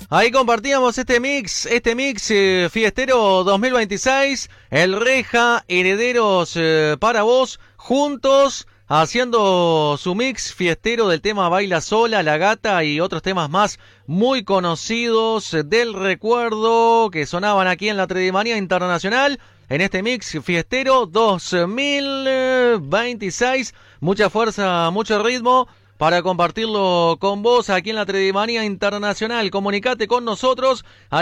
Ahí compartíamos este mix fiestero 2026, el Reja, Herederos para vos, juntos haciendo su mix fiestero del tema Baila Sola, La Gata y otros temas más muy conocidos del recuerdo que sonaban aquí en la Tredimanía Internacional. En este mix fiestero 2026, mucha fuerza, mucho ritmo para compartirlo con vos aquí en la Tredimanía Internacional. Comunicate con nosotros al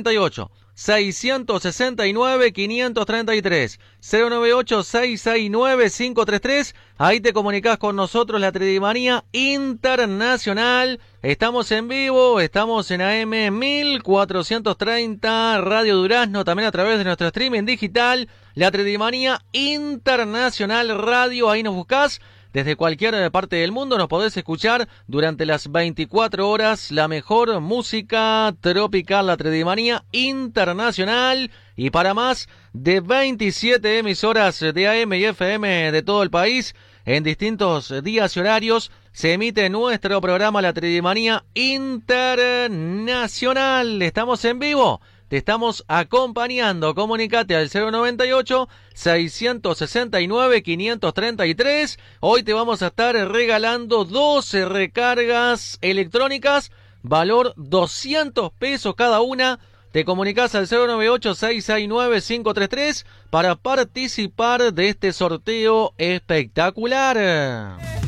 098-669-533, 098-669-533. Ahí te comunicás con nosotros, la Tredimanía Internacional. Estamos en vivo, estamos en AM 1430, Radio Durazno, también a través de nuestro streaming digital, la Tredimanía Internacional Radio. Ahí nos buscás. Desde cualquier parte del mundo nos podés escuchar durante las 24 horas la mejor música tropical, la Tredimanía Internacional. Y para más de 27 emisoras de AM y FM de todo el país, en distintos días y horarios, se emite nuestro programa La Tredimanía Internacional. Estamos en vivo. Te estamos acompañando. Comunicate al 098-669-533. Hoy te vamos a estar regalando 12 recargas electrónicas, valor 200 pesos cada una. Te comunicas al 098-669-533 para participar de este sorteo espectacular.